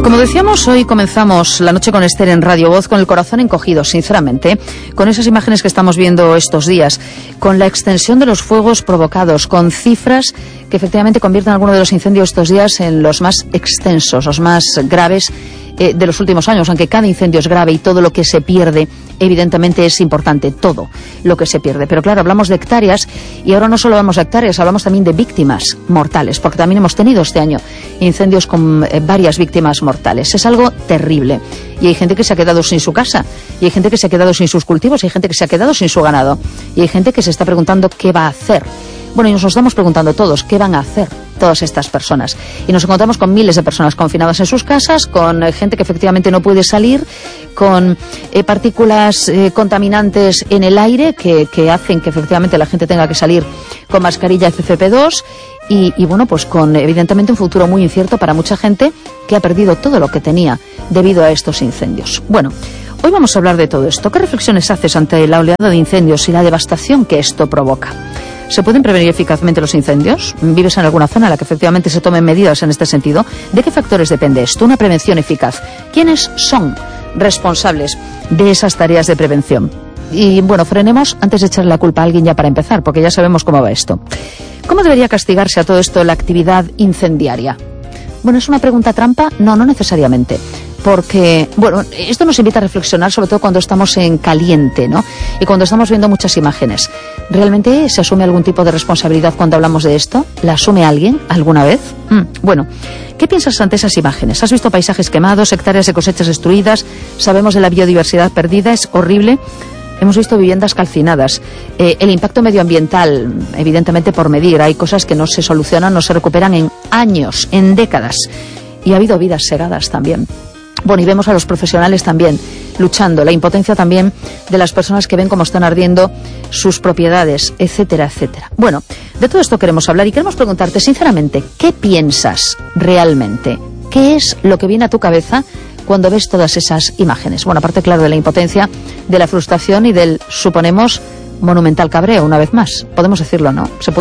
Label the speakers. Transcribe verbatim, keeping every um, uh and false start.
Speaker 1: Como decíamos, hoy comenzamos la noche con Esther en Radio Voz con el corazón encogido, sinceramente, con esas imágenes que estamos viendo estos días, con la extensión de los fuegos provocados, con cifras que efectivamente convierten algunos de los incendios estos días en los más extensos, los más graves eh, de los últimos años, aunque cada incendio es grave y todo lo que se pierde evidentemente es importante, todo lo que se pierde. Pero claro, hablamos de hectáreas y ahora no solo hablamos de hectáreas, hablamos también de víctimas mortales, porque también hemos tenido este año incendios con eh, varias víctimas mortales. Es algo terrible y hay gente que se ha quedado sin su casa, y hay gente que se ha quedado sin sus cultivos, y hay gente que se ha quedado sin su ganado, y hay gente que se está preguntando qué va a hacer. Bueno, y nos estamos preguntando todos, ¿qué van a hacer todas estas personas? Y nos encontramos con miles de personas confinadas en sus casas, con eh, gente que efectivamente no puede salir, con eh, partículas eh, contaminantes en el aire que, que hacen que efectivamente la gente tenga que salir con mascarilla F F P dos y, y bueno, pues con evidentemente un futuro muy incierto para mucha gente que ha perdido todo lo que tenía debido a estos incendios. Bueno, hoy vamos a hablar de todo esto. ¿Qué reflexiones haces ante la oleada de incendios y la devastación que esto provoca? ¿Se pueden prevenir eficazmente los incendios? ¿Vives en alguna zona en la que efectivamente se tomen medidas en este sentido? ¿De qué factores depende esto? Una prevención eficaz. ¿Quiénes son responsables de esas tareas de prevención? Y bueno, frenemos antes de echarle la culpa a alguien ya para empezar, porque ya sabemos cómo va esto. ¿Cómo debería castigarse a todo esto la actividad incendiaria? Bueno, ¿es una pregunta trampa? No, no necesariamente. Porque, bueno, esto nos invita a reflexionar, sobre todo cuando estamos en caliente, ¿no? Y cuando estamos viendo muchas imágenes. ¿Realmente se asume algún tipo de responsabilidad cuando hablamos de esto? ¿La asume alguien alguna vez? Mm, bueno, ¿qué piensas ante esas imágenes? ¿Has visto paisajes quemados, hectáreas de cosechas destruidas? ¿Sabemos de la biodiversidad perdida? Es horrible. Hemos visto viviendas calcinadas. Eh, el impacto medioambiental, evidentemente por medir. Hay cosas que no se solucionan, no se recuperan en años, en décadas. Y ha habido vidas segadas también. Bueno, y vemos a los profesionales también luchando, la impotencia también de las personas que ven cómo están ardiendo sus propiedades, etcétera, etcétera. Bueno, de todo esto queremos hablar y queremos preguntarte sinceramente, ¿qué piensas realmente? ¿Qué es lo que viene a tu cabeza cuando ves todas esas imágenes? Bueno, aparte, claro, de la impotencia, de la frustración y del, suponemos, monumental cabreo, una vez más. Podemos decirlo, ¿no? Se puede